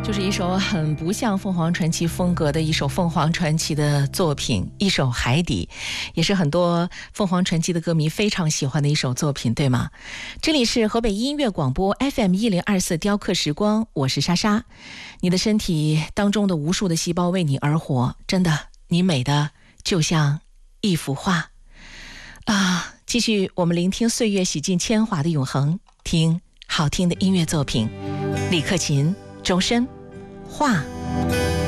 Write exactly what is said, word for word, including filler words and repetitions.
就是一首很不像凤凰传奇风格的一首凤凰传奇的作品，一首《海底》，也是很多凤凰传奇的歌迷非常喜欢的一首作品，对吗？这里是河北音乐广播 F M 一零二四雕刻时光，我是莎莎。你的身体当中的无数的细胞为你而活，真的，你美的就像一幅画啊！继续我们聆听岁月洗尽铅华的永恒，听好听的音乐作品，李克勤、周深画。